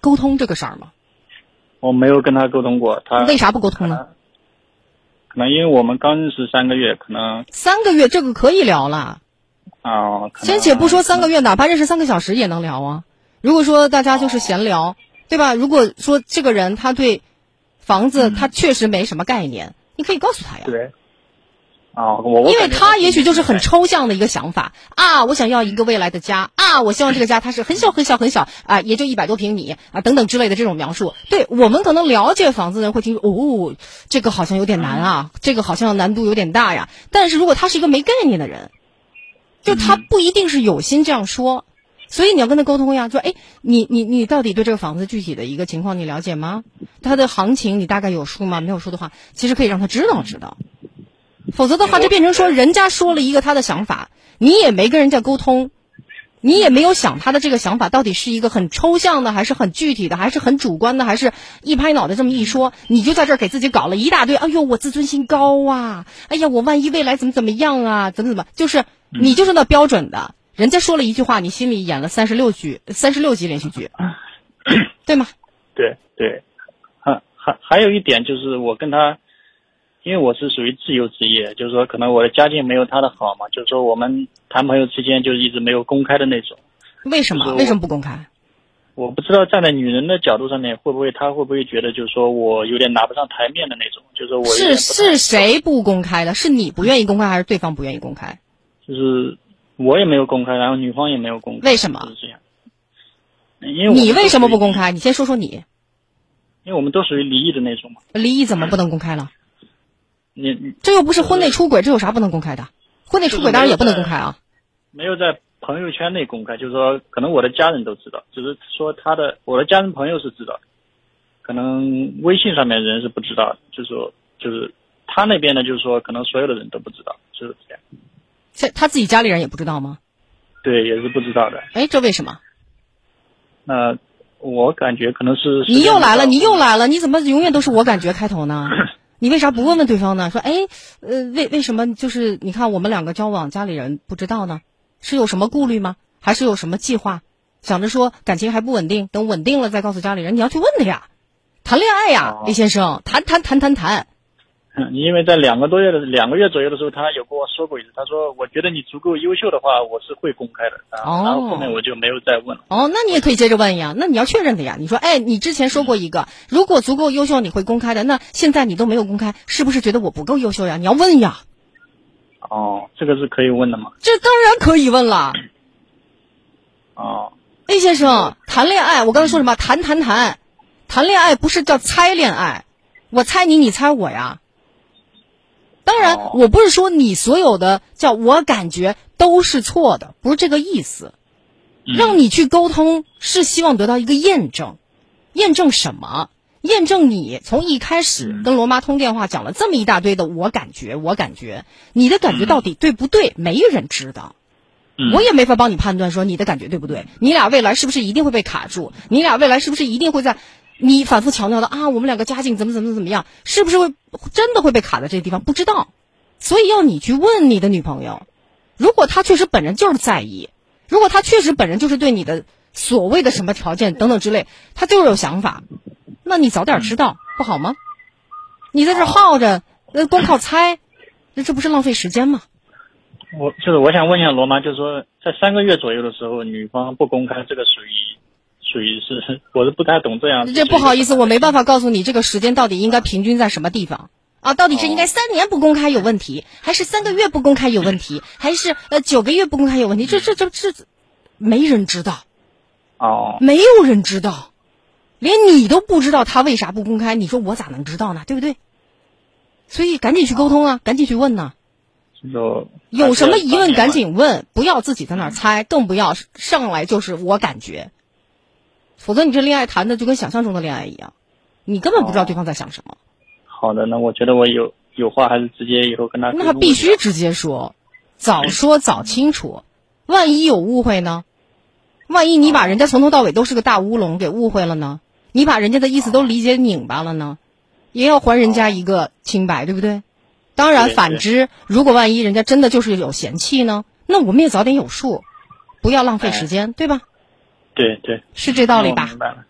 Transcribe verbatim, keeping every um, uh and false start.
沟通这个事儿吗？ 我没有跟他沟通过，他为啥不沟通呢？ 可能因为我们刚认识三个月，可能三个月这个可以聊了啊。 先且不说三个月，哪怕认识三个小时也能聊啊。如果说大家就是闲聊，哦、对吧？如果说这个人他对房子、嗯、他确实没什么概念，你可以告诉他呀。 对。啊、哦，我因为他也许就是很抽象的一个想法啊，我想要一个未来的家啊，我希望这个家它是很小很小很小啊，也就一百多平米啊等等之类的这种描述。对我们可能了解房子的人会听说哦，这个好像有点难啊，这个好像难度有点大呀。但是如果他是一个没概念的人，就他不一定是有心这样说，所以你要跟他沟通呀，说哎，你你你到底对这个房子具体的一个情况你了解吗？它的行情你大概有数吗？没有数的话，其实可以让他知道知道。否则的话，就变成说人家说了一个他的想法，你也没跟人家沟通，你也没有想他的这个想法到底是一个很抽象的，还是很具体的，还是很主观的，还是一拍脑袋这么一说，你就在这儿给自己搞了一大堆。哎呦，我自尊心高啊！哎呀，我万一未来怎么怎么样啊？怎么怎么，就是你就是那标准的，人家说了一句话，你心里演了三十六句、三十六集连续剧，对吗？ 对对，还还还有一点就是我跟他。因为我是属于自由职业，就是说可能我的家境没有他的好嘛，就是说我们谈朋友之间就是一直没有公开的那种。 为什么？为什么不公开？ 我不知道站在女人的角度上面，会不会他会不会觉得就是说我有点拿不上台面的那种，就是说我是是谁不公开的？是你不愿意公开，还是对方不愿意公开？ 就是我也没有公开，然后女方也没有公开。 为什么？ 就是这样。因为你为什么不公开？你先说说你。 因为我们都属于离异的那种嘛。 离异怎么不能公开了？ 你这又不是婚内出轨，这有啥不能公开的？婚内出轨当然也不能公开啊。 没有在朋友圈内公开，就是说可能我的家人都知道，只是说他的我的家人朋友是知道的，可能微信上面人是不知道的，就是说就是他那边呢，就是说可能所有的人都不知道，就是这样。 这他自己家里人也不知道吗？ 对，也是不知道的。 哎，这为什么？ 那、呃、我感觉可能是你又来了，你又来了，你怎么永远都是我感觉开头呢？你为啥不问问对方呢？说，哎，呃，为为什么就是你看我们两个交往，家里人不知道呢？是有什么顾虑吗？还是有什么计划？想着说感情还不稳定，等稳定了再告诉家里人。你要去问的呀，谈恋爱呀， 哦、 李先生，谈谈谈谈谈。 嗯，因为在两个多月的两个月左右的时候，他有跟我说过一次，他说我觉得你足够优秀的话，我是会公开的。 哦， 然后后面我就没有再问了。 哦，那你也可以接着问呀，那你要确认的呀。你说，哎，你之前说过一个，如果足够优秀你会公开的，那现在你都没有公开，是不是觉得我不够优秀呀？你要问呀。 哦，这个是可以问的吗？ 这当然可以问了。 哦 A 先生，谈恋爱，我刚才说什么？谈谈谈，谈恋爱不是叫猜恋爱，我猜你，你猜我呀。当然， 哦、 我不是说你所有的叫我感觉都是错的，不是这个意思。 嗯、 让你去沟通是希望得到一个验证，验证什么？验证你从一开始跟罗妈通电话讲了这么一大堆的我感觉，我感觉，你的感觉到底对不对？没人知道。我也没法帮你判断说你的感觉对不对，你俩未来是不是一定会被卡住，你俩未来是不是一定会在你反复强调的啊我们两个家境怎么怎么怎么样，是不是会真的会被卡在这个地方，不知道。所以要你去问你的女朋友，如果她确实本人就是在意，如果她确实本人就是对你的所谓的什么条件等等之类她就是有想法，那你早点知道不好吗？你在这耗着呃光靠猜，那这不是浪费时间吗？ 我就是我想问一下罗妈，就是说在三个月左右的时候，女方不公开，这个属于属于是，我是不太懂这样。 这不好意思，我没办法告诉你这个时间到底应该平均在什么地方啊？到底是应该三年不公开有问题，还是三个月不公开有问题，还是呃九个月不公开有问题？这这这这没人知道， 哦， 没有人知道，连你都不知道他为啥不公开，你说我咋能知道呢？对不对？所以赶紧去沟通啊，赶紧去问呢。有什么疑问赶紧问，不要自己在那儿猜，更不要上来就是我感觉，否则你这恋爱谈的就跟想象中的恋爱一样，你根本不知道对方在想什么。 哦、好的，那我觉得我有有话还是直接以后跟他。 那必须直接说，早说早清楚，万一有误会呢？万一你把人家从头到尾都是个大乌龙给误会了呢？你把人家的意思都理解拧巴了呢？也要还人家一个清白，对不对？当然反之，如果万一人家真的就是有嫌弃呢，那我们也早点有数，不要浪费时间，哎、对吧？ 对对， 是这道理吧？ 明白了。